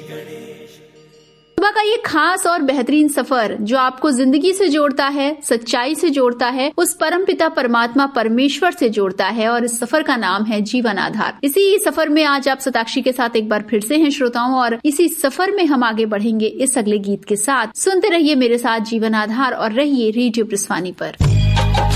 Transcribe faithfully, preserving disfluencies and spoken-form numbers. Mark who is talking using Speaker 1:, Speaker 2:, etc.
Speaker 1: सुबह का ये खास और बेहतरीन सफर जो आपको जिंदगी से जोड़ता है, सच्चाई से जोड़ता है, उस परमपिता परमात्मा परमेश्वर से जोड़ता है, और इस सफर का नाम है जीवन आधार। इसी सफर में आज आप सताक्षी के साथ एक बार फिर से हैं श्रोताओं, और इसी सफर में हम आगे बढ़ेंगे इस अगले गीत के साथ। सुनते रहिए मेरे साथ जीवन आधार और रहिए रेडियो प्रसवानी पर।